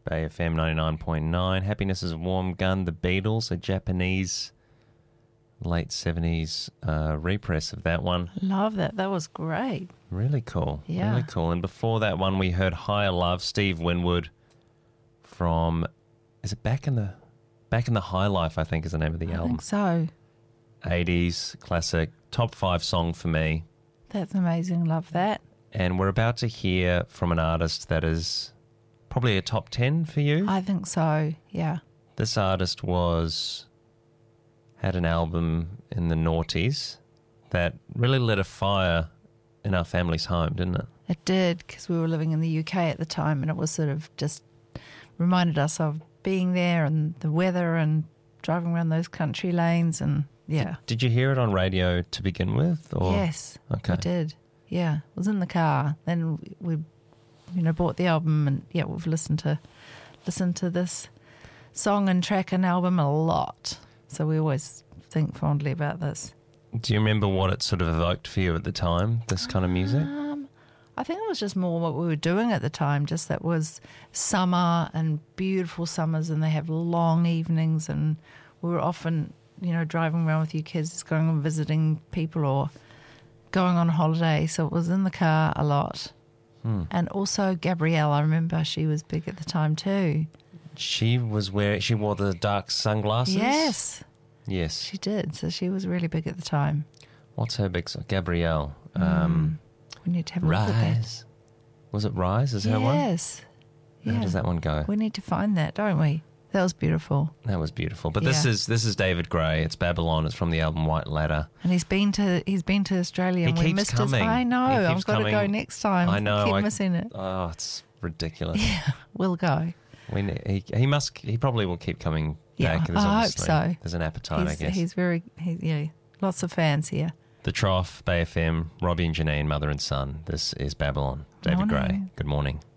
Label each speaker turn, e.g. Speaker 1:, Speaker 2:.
Speaker 1: Bay FM 99.9. Happiness is a Warm Gun. The Beatles, a Japanese late 70s repress of that one.
Speaker 2: Love that. That was great.
Speaker 1: Really cool.
Speaker 2: Yeah.
Speaker 1: Really cool. And before that one, we heard Higher Love, Steve Winwood from, is it Back in the High Life, I think is the name of the
Speaker 2: I
Speaker 1: album.
Speaker 2: think so.
Speaker 1: 80s classic, top 5 song for me.
Speaker 2: That's amazing. Love that.
Speaker 1: And we're about to hear from an artist that is probably a top 10 for you.
Speaker 2: I think so, yeah.
Speaker 1: This artist had an album in the noughties that really lit a fire in our family's home, didn't it?
Speaker 2: It did, because we were living in the UK at the time, and it was sort of just reminded us of being there and the weather and driving around those country lanes and, yeah.
Speaker 1: Did you hear it on radio to begin with? Or?
Speaker 2: Yes,
Speaker 1: Okay.
Speaker 2: I did. Yeah, it was in the car. Then we bought the album, and yeah, we've listened to this song and track and album a lot. So we always think fondly about this.
Speaker 1: Do you remember what it sort of evoked for you at the time, this kind of music?
Speaker 2: I think it was just more what we were doing at the time, just that was summer and beautiful summers, and they have long evenings, and we were often, driving around with you kids, going and visiting people or going on holiday. So it was in the car a lot. And also Gabrielle, I remember she was big at the time too.
Speaker 1: She wore the dark sunglasses?
Speaker 2: Yes,
Speaker 1: Yes.
Speaker 2: she did. So she was really big at the time.
Speaker 1: What's her big song? Gabrielle.
Speaker 2: We need to have a look at that.
Speaker 1: Rise. Was it Rise? Is her one?
Speaker 2: Yes.
Speaker 1: How does that one go?
Speaker 2: We need to find that, don't we? That was beautiful.
Speaker 1: That was beautiful. But this is David Gray. It's Babylon. It's from the album White Ladder.
Speaker 2: And he's been to Australia, and
Speaker 1: He
Speaker 2: we
Speaker 1: keeps
Speaker 2: missed
Speaker 1: coming.
Speaker 2: his. I know.
Speaker 1: He keeps
Speaker 2: I've got
Speaker 1: coming.
Speaker 2: to go next time.
Speaker 1: I know.
Speaker 2: Keep missing it.
Speaker 1: Oh, it's ridiculous.
Speaker 2: Yeah, we'll go.
Speaker 1: He probably will keep coming
Speaker 2: Yeah,
Speaker 1: back.
Speaker 2: I hope so.
Speaker 1: There's an appetite, I guess.
Speaker 2: He's lots of fans here.
Speaker 1: The Trough, Bay FM, Robbie and Janine, mother and son. This is Babylon. David
Speaker 2: Morning.
Speaker 1: Gray. Good morning.